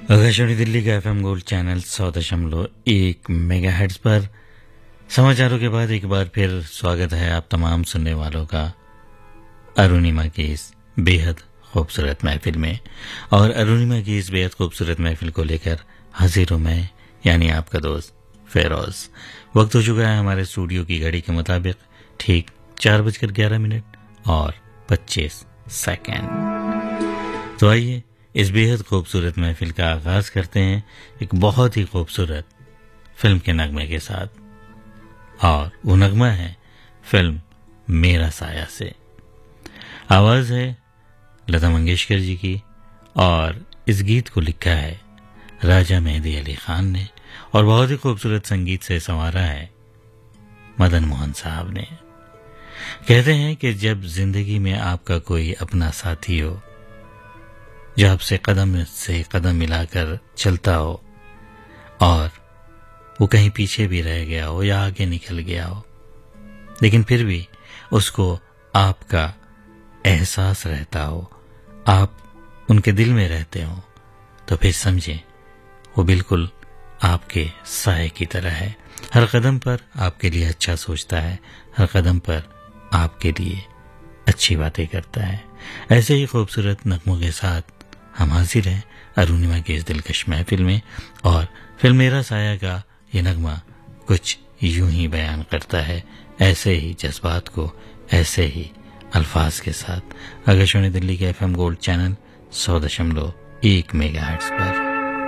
आकाशवाणी दिल्ली का FM gold channel 100.1 megahertz पर समाचारों के बाद एक बार फिर स्वागत है आप तमाम सुनने वालों का अरुणिमा की इस बेहद खूबसूरत महफिल में। और अरुणिमा की इस बेहद खूबसूरत महफिल को लेकर हाजिर हूं मैं, यानी आपका दोस्त फेरोज। वक्त हो चुका है हमारे स्टूडियो की घड़ी के मुताबिक ठीक 4:11 और 25 सेकंड। तो आइए इस बेहद खूबसूरत महफिल का आगाज करते हैं एक बहुत ही खूबसूरत फिल्म के नगमे के साथ, और वो नगमा है फिल्म मेरा साया से। आवाज है लता मंगेशकर जी की और इस गीत को लिखा है राजा मेहदी अली खान ने और बहुत ही खूबसूरत संगीत से संवारा है मदन मोहन साहब ने। कहते हैं कि जब जिंदगी में आपका कोई अपना साथी हो जो आपसे कदम से कदम मिलाकर चलता हो और वो कहीं पीछे भी रह गया हो या आगे निकल गया हो, लेकिन फिर भी उसको आपका एहसास रहता हो, आप उनके दिल में रहते हो, तो फिर समझें वो बिल्कुल आपके साए की तरह है। हर कदम पर आपके लिए अच्छा सोचता है, हर कदम पर आपके लिए अच्छी बातें करता है। ऐसे ही खूबसूरत नगमों के साथ हम हाजिर हैं अरुणिमा की इस दिलकश महफिल में। और फिल्म मेरा साया का ये नगमा कुछ यूं ही बयान करता है, ऐसे ही जज्बात को ऐसे ही अल्फाज के साथ। आकाशवाणी दिल्ली के एफएम गोल्ड चैनल 100.1 मेगाहर्ट्ज पर।